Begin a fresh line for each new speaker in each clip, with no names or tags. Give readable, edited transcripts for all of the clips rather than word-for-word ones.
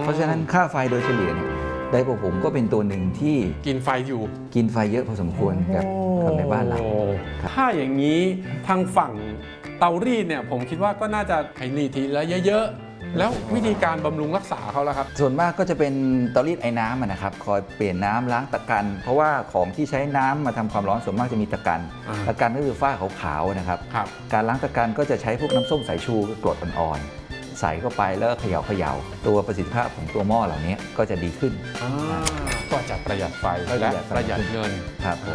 ราะฉะนั้นค่าไฟโดยเฉลี่ยเนี่ยไดโปรผมก็เป็นตัวหนึ่งที่
กินไฟอยู่
กินไฟเยอะพอสมควรกับคนในบ้านเรา
ถ้าอย่างนี้ทางฝั่งเตารีดเนี่ยผมคิดว่าก็น่าจะให้รีดทีละเยอะๆแล้ววิธีการบำรุงรักษาเขาล่ะครับ
ส่วนมากก็จะเป็นเตารีดไอ้น้ำนะครับคอยเปลี่ยนน้ำล้างตะกันเพราะว่าของที่ใช้น้ำมาทำความร้อนส่วนมากจะมีตะกันก็คือฝ้าขาวๆนะครับการล้างตะกันก็จะใช้พวกน้ำส้มสายชูกรดอ่อนๆใส่เข้าไปแล้วเขย่าตัวประสิทธิภาพของตัวหม้อเหล่านี้ก็จะดีขึ้น
ก็จะประหยัดไฟและประหยัดเงิน
ครับผม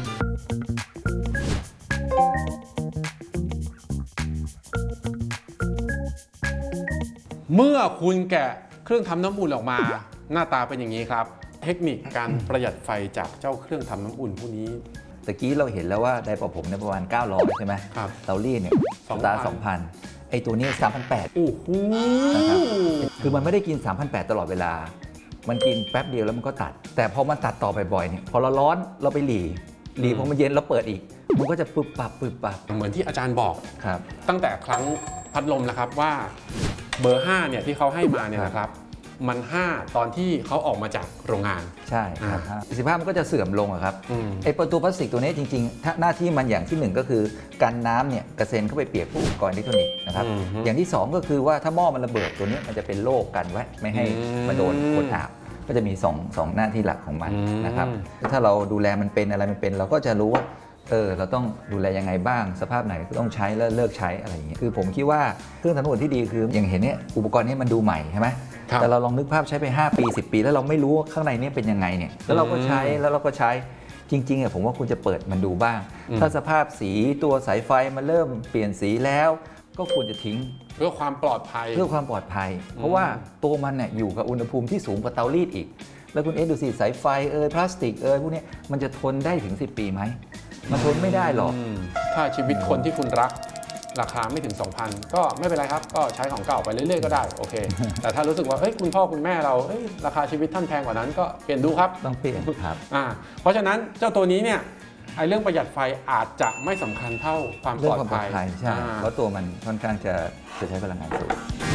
เมื่อคุณแกะเครื่องทำน้ำอุ่นออกมาหน้าตาเป็นอย่างนี้ครับเทคนิคการประหยัดไฟจากเจ้าเครื่องทำน้ำอุ่นพวกนี้
ตะกี้เราเห็นแล้วว่าไดโปรผมในประมาณ900ใช่ไหม
ครับ
เตารีดเนี่ยตา 2,000ไอตัวนี้ 3,800
โอ้โห
นะครับคือมันไม่ได้กิน 3,800ตลอดเวลามันกินแป๊บเดียวแล้วมันก็ตัดแต่พอมันตัดต่อบ่อยๆเนี่ยพอเราร้อนเราไปหลีพอมันเย็นเราเปิดอีกมันก็จะปึบปับ
เหมือนที่อาจารย์บอก
ครับ
ตั้งแต่ครั้งพัดลมแล้วครับว่าเบอร์5เนี่ยที่เขาให้มาเนี่ยนะครับมัน5ตอนที่เขาออกมาจากโรงงาน
ใช่ครับประสิทธิภาพมันก็จะเสื่อมลงครับไอ้ประตูพลาสติกตัวนี้จริงๆหน้าที่มันอย่างที่1ก็คือกันน้ำเนี่ยกระเซ็นเข้าไปเปียกพวกอุปกรณ์อิเล็กทรอนิกส์นะครับอย่างที่2ก็คือว่าถ้าหม้อมันระเบิดตัวนี้มันจะเป็นโรคกันไว้ไม่ให้มาโดนคนอาบก็จะมี2หน้าที่หลักของมันนะครับถ้าเราดูแลมันเป็นอะไรมันเป็นเราก็จะรู้ว่าเราต้องดูแลยังไงบ้างสภาพไหนก็ต้องใช้แล้วเลิกใช้อะไรอย่างเงี้ยคือผมคิดว่าเครื่องทำน้ำอุ่นที่ดีคืออย่างเห็นเนี่ยอุปกรณ์นี้มันดูใหม่ใช่ไหมแต่เราลองนึกภาพใช้ไป5 ปี10 ปีแล้วเราไม่รู้ข้างในนี้เป็นยังไงเนี่ยแล้วเราก็ใช้จริงๆผมว่าคุณจะเปิดมันดูบ้างถ้าสภาพสีตัวสายไฟมันเริ่มเปลี่ยนสีแล้วก็ควรจะทิ้ง
เพื่อความปลอดภัย
เพราะว่าตัวมันเนี่ยอยู่กับอุณหภูมิที่สูงกว่าเตารีดอีกแล้วคุณดูสิสายไฟพลาสติกพวกนี้มันจะทนได้ถึง10 ปีไหมมันทนไม่ได้หรอก
ถ้าชีวิตคนที่คุณรักราคาไม่ถึง 2,000 ก็ไม่เป็นไรครับก็ใช้ของเก่าไปเรื่อยๆก็ได้โอเคแต่ถ้ารู้สึกว่าคุณพ่อคุณแม่เราราคาชีวิตท่านแพงกว่านั้นก็เปลี่ยนดูครับ
ต้องเปลี่ยนครับ
เพราะฉะนั้นเจ้าตัวนี้เนี่ยเรื่องประหยัดไฟอาจจะไม่สำคัญเท่าความปลอดภัย
ใช่เพราะตัวมันค่อนข้างจะใช้พลังงานสูง